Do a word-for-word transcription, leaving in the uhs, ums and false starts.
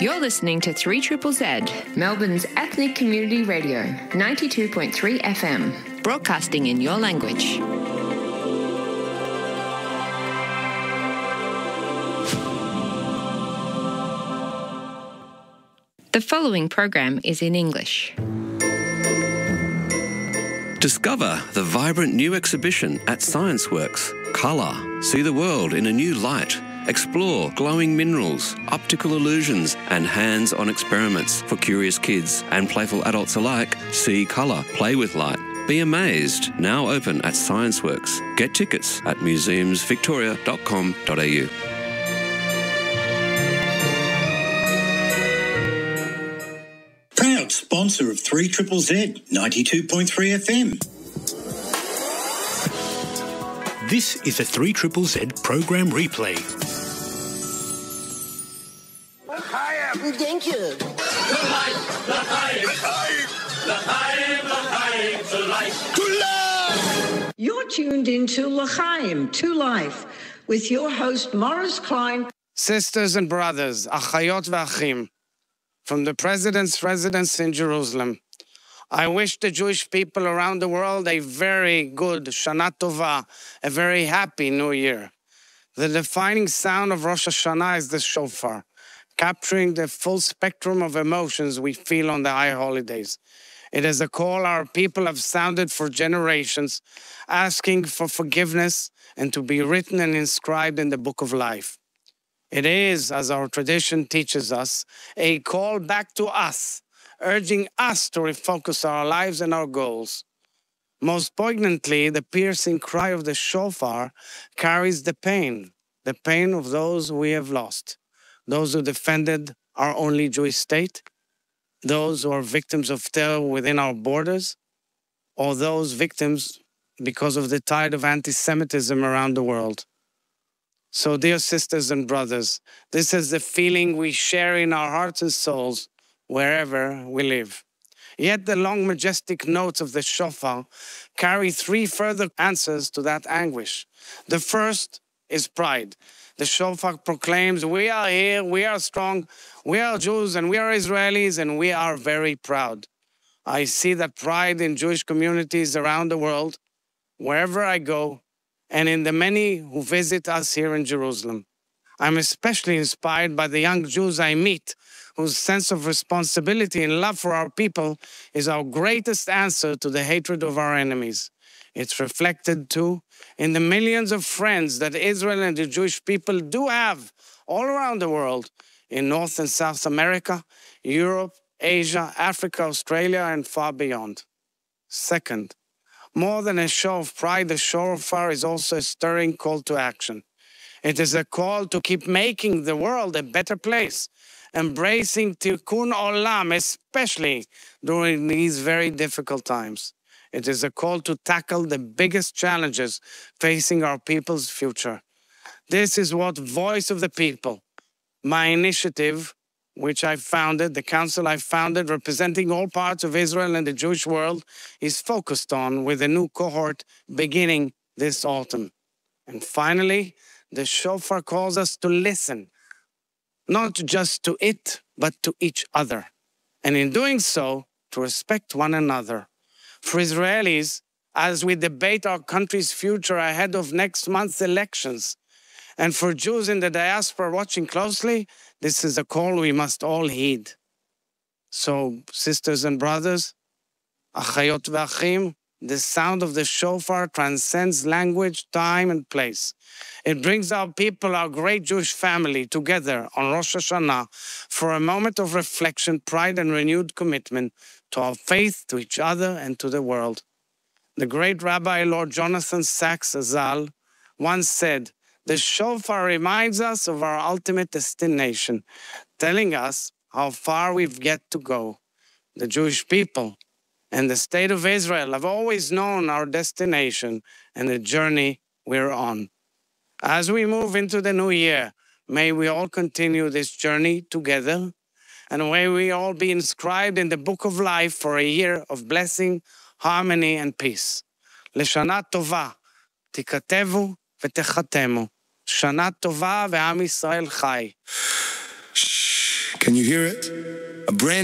You're listening to three Triple Z, Melbourne's ethnic community radio, ninety-two point three F M, broadcasting in your language. The following program is in English. Discover the vibrant new exhibition at ScienceWorks. Colour. See the world in a new light. Explore glowing minerals, optical illusions, and hands-on experiments for curious kids and playful adults alike. See colour, play with light. Be amazed. Now open at ScienceWorks. Get tickets at museums victoria dot com dot a u. Proud sponsor of three Triple Z, ninety-two point three F M. This is a three Triple Z program replay. Thank you. L'chaim, l'chaim, l'chaim, l'chaim, to life. To life! You're tuned into L'chaim, to life, with your host Morris Klein. Sisters and brothers, Achayot v'Achim, from the President's residence in Jerusalem, I wish the Jewish people around the world a very good Shana Tova, a very happy New Year. The defining sound of Rosh Hashanah is the shofar, capturing the full spectrum of emotions we feel on the high holidays. It is a call our people have sounded for generations, asking for forgiveness and to be written and inscribed in the book of life. It is, as our tradition teaches us, a call back to us, urging us to refocus our lives and our goals. Most poignantly, the piercing cry of the shofar carries the pain, the pain of those we have lost. Those who defended our only Jewish state, those who are victims of terror within our borders, or those victims because of the tide of anti-Semitism around the world. So, dear sisters and brothers, this is the feeling we share in our hearts and souls wherever we live. Yet the long, majestic notes of the shofar carry three further answers to that anguish. The first is pride. The shofar proclaims, we are here, we are strong, we are Jews and we are Israelis and we are very proud. I see that pride in Jewish communities around the world, wherever I go, and in the many who visit us here in Jerusalem. I'm especially inspired by the young Jews I meet, whose sense of responsibility and love for our people is our greatest answer to the hatred of our enemies. It's reflected, too, in the millions of friends that Israel and the Jewish people do have all around the world, in North and South America, Europe, Asia, Africa, Australia, and far beyond. Second, more than a show of pride, the shofar is also a stirring call to action. It is a call to keep making the world a better place, embracing tikkun olam, especially during these very difficult times. It is a call to tackle the biggest challenges facing our people's future. This is what Voice of the People, my initiative, which I founded, the council I founded, representing all parts of Israel and the Jewish world, is focused on with a new cohort beginning this autumn. And finally, the shofar calls us to listen, not just to it, but to each other. And in doing so, to respect one another. For Israelis, as we debate our country's future ahead of next month's elections, and for Jews in the diaspora watching closely, this is a call we must all heed. So, sisters and brothers, Achayot v'Achim, the sound of the shofar transcends language, time, and place. It brings our people, our great Jewish family, together on Rosh Hashanah for a moment of reflection, pride, and renewed commitment to our faith, to each other, and to the world. The great Rabbi Lord Jonathan Sacks Azal once said, the shofar reminds us of our ultimate destination, telling us how far we've yet to go. The Jewish people and the state of Israel have always known our destination and the journey we're on. As we move into the new year, may we all continue this journey together, and may we all be inscribed in the book of life for a year of blessing, harmony, and peace. L'shana tova, tikatevu v'techatemu. Shana tova ve'am Yisrael chai. Can you hear it? A brand